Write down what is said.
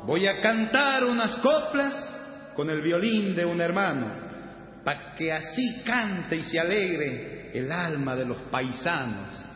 voy a cantar unas coplas con el violín de un hermano, pa' que así cante y se alegre el alma de los paisanos.